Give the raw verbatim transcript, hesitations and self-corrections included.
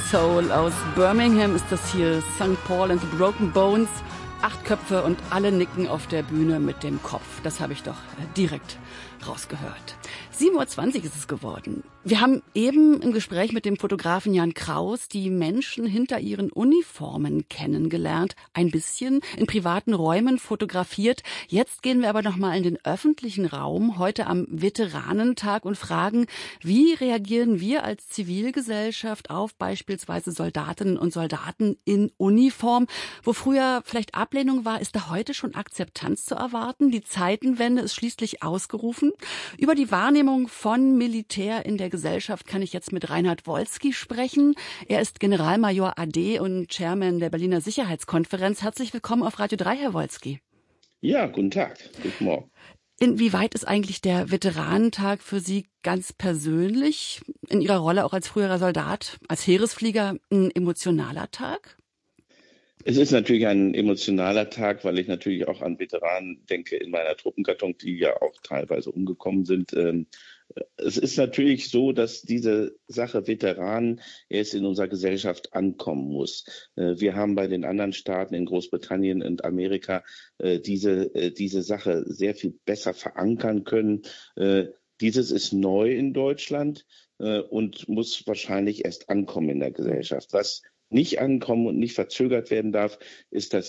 Soul aus Birmingham ist das hier, Sankt Paul and the Broken Bones. Acht Köpfe und alle nicken auf der Bühne mit dem Kopf. Das habe ich doch direkt rausgehört. sieben Uhr zwanzig ist es geworden. Wir haben eben im Gespräch mit dem Fotografen Jan Kraus die Menschen hinter ihren Uniformen kennengelernt. Ein bisschen in privaten Räumen fotografiert. Jetzt gehen wir aber noch mal in den öffentlichen Raum, heute am Veteranentag, und fragen, wie reagieren wir als Zivilgesellschaft auf beispielsweise Soldatinnen und Soldaten in Uniform? Wo früher vielleicht Ablehnung war, ist da heute schon Akzeptanz zu erwarten? Die Zeitenwende ist schließlich ausgerufen. Über die Wahrnehmung von Militär in der Gesellschaft kann ich jetzt mit Reinhard Wolski sprechen. Er ist Generalmajor A D und Chairman der Berliner Sicherheitskonferenz. Herzlich willkommen auf Radio drei, Herr Wolski. Ja, guten Tag, guten Morgen. Inwieweit ist eigentlich der Veteranentag für Sie ganz persönlich, in Ihrer Rolle auch als früherer Soldat, als Heeresflieger, ein emotionaler Tag? Es ist natürlich ein emotionaler Tag, weil ich natürlich auch an Veteranen denke in meiner Truppengattung, die ja auch teilweise umgekommen sind. Es ist natürlich so, dass diese Sache Veteranen erst in unserer Gesellschaft ankommen muss. Wir haben bei den anderen Staaten in Großbritannien und Amerika diese, diese Sache sehr viel besser verankern können. Dieses ist neu in Deutschland und muss wahrscheinlich erst ankommen in der Gesellschaft. Was nicht ankommen und nicht verzögert werden darf, ist, dass